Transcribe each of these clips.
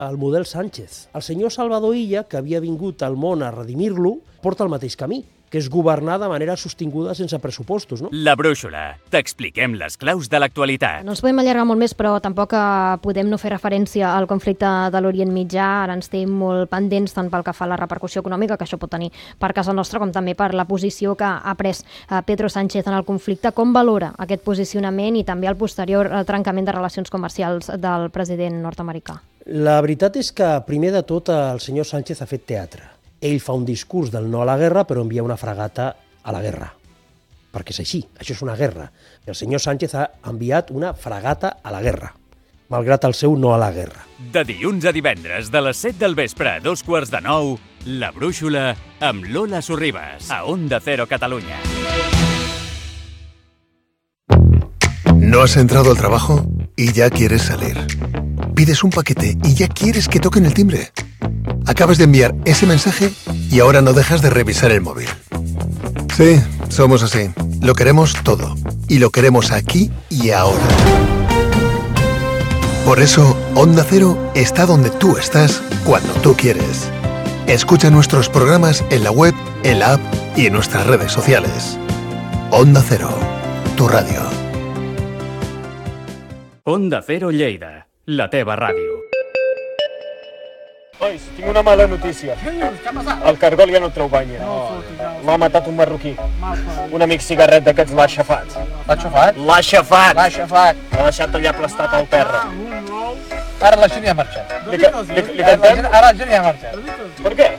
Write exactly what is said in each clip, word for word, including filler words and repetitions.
el model Sánchez. El senyor Salvador Illa, que havia vingut al món a redimir-lo, porta el mateix camí, que és governar de manera sostinguda sense pressupostos, no? La Brúixola. T'expliquem les claus de l'actualitat. No ens podem allargar molt més, però tampoc podem no fer referència al conflicte de l'Orient Mitjà. Ara ens tenim molt pendents tant pel que fa a la repercussió econòmica que això pot tenir per casa nostra, com també per la posició que ha pres Pedro Sánchez en el conflicte. Com valora aquest posicionament i també el posterior trencament de relacions comercials del president nord-americà? La veritat és que, primer de tot, el senyor Sánchez ha fet teatre. Ell fa un discurs del no a la guerra, però envia una fragata a la guerra. Perquè és així, això és una guerra. El senyor Sánchez ha enviat una fragata a la guerra, malgrat el seu no a la guerra. De dilluns a divendres, de les set del vespre a dos quarts de nou, La Brúixola amb Lola Sorribas, a Onda Cero Catalunya. ¿No has entrado al trabajo y ya quieres salir? Pides un paquete y ya quieres que toquen el timbre. Acabas de enviar ese mensaje y ahora no dejas de revisar el móvil. Sí, somos así. Lo queremos todo. Y lo queremos aquí y ahora. Por eso, Onda Cero está donde tú estás, cuando tú quieres. Escucha nuestros programas en la web, en la app y en nuestras redes sociales. Onda Cero, tu radio. Onda Cero Lleida, la teva ràdio. Ois, tinc una mala notícia. Què ha passat? El cargol ja no treu banya. L'ha matat un marroquí. Un amic cigarret d'aquests l'ha aixafat. L'ha aixafat? L'ha aixafat! L'ha aixafat. L'ha deixat allà aplastat al terra. Ara la gent ja ha marxat. Li, li, li cantem? Ara la gent ja ha marxat. Per què?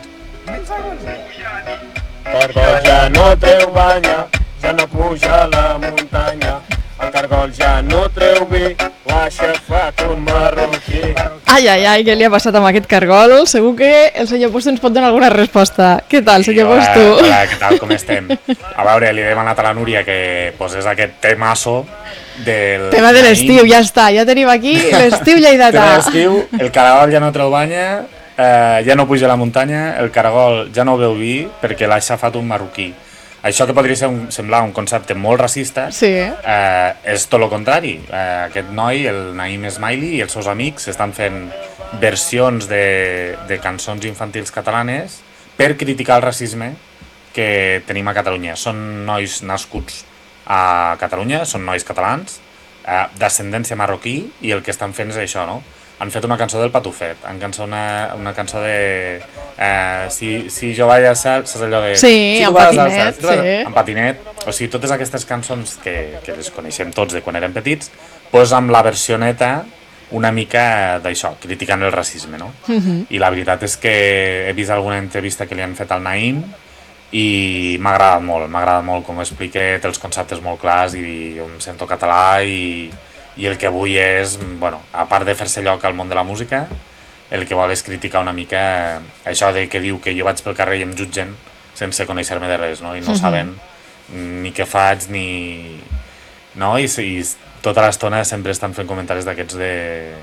Cargol ja no treu banya, ja no puja a la muntanya. El cargol ja no treu vi, l'ha aixafat un marroquí. Ai, ai, ai, què li ha passat amb aquest cargol? Segur que el senyor Posto ens pot donar alguna resposta. Què tal, senyor hola, Posto? Hola, què tal, com estem? A veure, li he demanat a la Núria que posés aquest temasso del... Tema de l'estiu, ja està, ja tenim aquí l'estiu lleidatà. Tema l'estiu, el caragol ja no treu banya, eh, ja no puja a la muntanya, el caragol ja no beu vi perquè l'ha aixafat un marroquí. Això que podria ser un, semblar un concepte molt racista, sí. eh, és tot el contrari. Eh, aquest noi, el Naim Smiley i els seus amics estan fent versions de, de cançons infantils catalanes per criticar el racisme que tenim a Catalunya. Són nois nascuts a Catalunya, són nois catalans, eh, d'ascendència marroquí, i el que estan fent és això, no? Han fet una cançó del Patufet, han cançó una, una cançó de... Eh, si, si jo vaig a ser, saps allò de... Sí, si en patinet, ser, sí. En patinet, o sigui, totes aquestes cançons que, que les coneixem tots de quan érem petits, doncs amb la versioneta una mica d'això, criticant el racisme, no? Uh-huh. I la veritat és que he vist alguna entrevista que li han fet al Naim i m'ha agradat molt, m'ha agradat molt com explica, té els conceptes molt clars i jo em sento català i... i el que vull és, bueno, a part de fer-se lloc al món de la música, el que vol és criticar una mica això de que diu que jo vaig pel carrer i em jutgen sense conèixer-me de res, no? I no saben ni què faig ni... no? I, i tota l'estona sempre estan fent comentaris d'aquests de...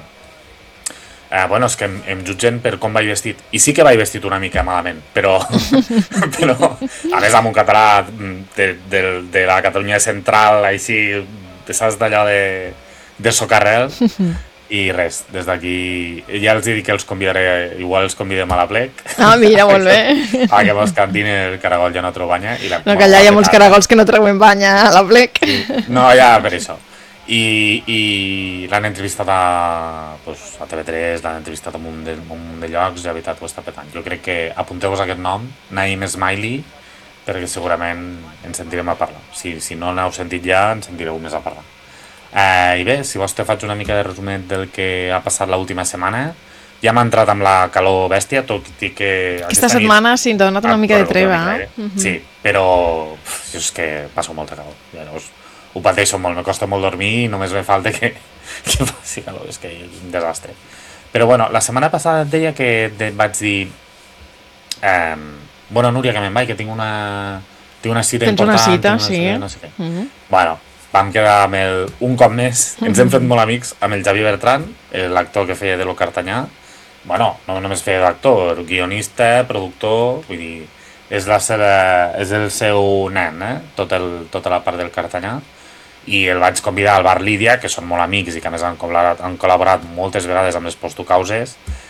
Eh, bueno, és que em, em jutgen per com vaig vestit. I sí que vaig vestit una mica malament, però... però a més, amb un català de, de, de la Catalunya central, així, saps d'allò de... de socarrel, i res, des d'aquí ja els dic que els convidaré, igual els convidem a la plec. Ah, mira, molt bé. A que vos cantin el caragol ja no treu banya. I la, No, que allà hi ha molts caragols que no treuen banya a la plec. Sí. No, ja per això. I, i l'han entrevistat a, pues, a T V tres, l'han entrevistat a un munt de, un munt de llocs, i la veritat ho està petant. Jo crec que apunteu-vos aquest nom, Naim Smiley, perquè segurament ens sentirem a parlar. Si, si no n'heu sentit ja, ens sentireu més a parlar. Eh, I bé, si vols te faig una mica de resumet del que ha passat l'última setmana. Ja m'ha entrat amb la calor bèstia, tot i que... Aquesta setmana sí, t'ha donat una ah, mica de treva. Mica eh? Uh-huh. Sí, però uf, és que passo molta calor. Llavors, ho pateixo molt, me costa molt dormir i només me falta que, que faci calor, és que és un desastre. Però bueno, la setmana passada et deia que et vaig dir eh, bueno, Núria, que me'n vaig, que tinc una, tinc una cita Tens important. una cita, una sí. cita, no sé què. Uh-huh. Bueno, vam quedar amb el, un cop més, ens hem fet molt amics amb el Javi Bertran, l'actor que feia de lo Cartanyà. Bueno, no només feia d'actor, guionista, productor, vull dir, és, la seva, és el seu nen, eh? Tot el, tota la part del Cartanyà. I el vaig convidar al bar Lídia, que són molt amics i que a més han col·laborat, han col·laborat moltes vegades amb les Postocauses,